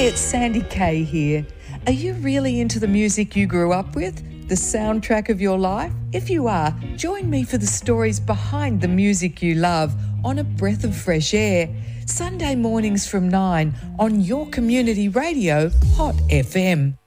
it's Sandy Kay here. Are you really into the music you grew up with? The soundtrack of your life? If you are, join me for the stories behind the music you love on A Breath of Fresh Air. Sunday mornings from 9 on your community radio, Hot FM.